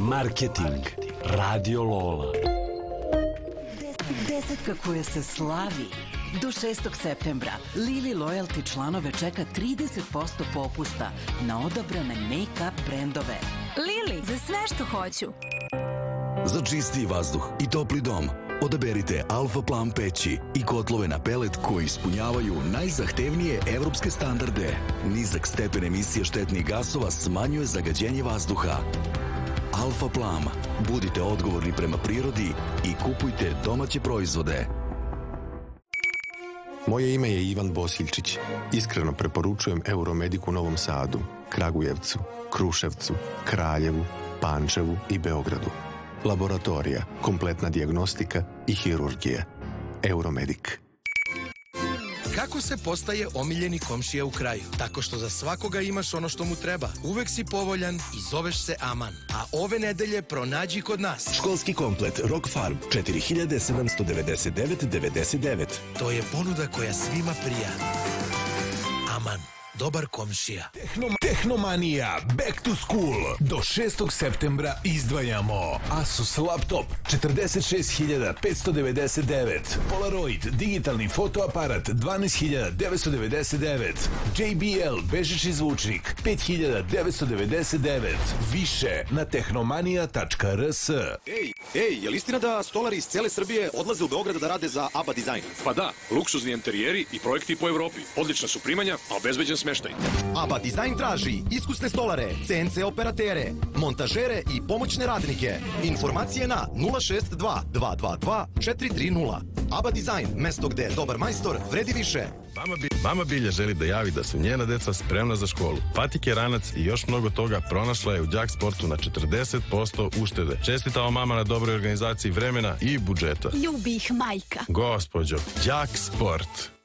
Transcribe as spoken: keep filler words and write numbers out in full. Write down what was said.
Marketing. Radio Lola. Desetka koja se slavi. Do šestog septembra Lili Loyalty članove čeka trideset posto popusta na odabrane make-up brendove. Lili, za sve što hoću. Za čistiji vazduh i topli dom odaberite Alfa Plan peći i kotlove na pelet koji ispunjavaju najzahtevnije evropske standarde. Nizak stepen emisije štetnih gasova smanjuje zagađenje vazduha. Alfa Plan. Budite odgovorni prema prirodi i kupujte domaće proizvode. Moje ime je Ivan Bosiljčić. Iskreno preporučujem Euromedic u Novom Sadu, Kragujevcu, Kruševcu, Kraljevu, Pančevu i Beogradu. Laboratorija, kompletna dijagnostika i hirurgija. Euromedic. Kako se postaje omiljeni komšija u kraju? Tako što za svakoga imaš ono što mu treba. Uvek si povoljan i zoveš se Aman. A ove nedelje pronađi kod nas. Školski komplet Rock Farm četiri hiljade sedamsto devedeset devet devedeset devet. To je ponuda koja svima prija. Aman. Dobar komšija. Tehno, Tehnomanija Back to School. Do šestog septembra izdvajamo Asus laptop četrdeset šest hiljada petsto devedeset devet, Polaroid digitalni fotoaparat dvanaest hiljada devetsto devedeset devet, J B L bežični zvučnik pet hiljada devetsto devedeset devet. Više na tehnomanija tačka r s. Ej, ej, je li istina da stolari iz cele Srbije odlaze u Beograd da rade za ABBA Design? Pa da, luksuzni interijeri i projekti po Evropi. Odlična su primanja, a obezbeđen smeštaj. ABBA Design traži iskusne stolare, C N C operatere, montažere i pomoćne radnike. Informacije na nula šest dva dva dva dva četiri tri nula. ABBA Design, mesto gde dobar majstor vredi više. Mama, bi, mama Bilja želi da javi da su njena deca spremna za školu. Patike, ranac i još mnogo toga pronašla je u Đak Sportu na četrdeset posto uštede. Čestitao mama na dobroj organizaciji vremena i budžeta. Ljubi ih majka. Gospođo, Đak Sport.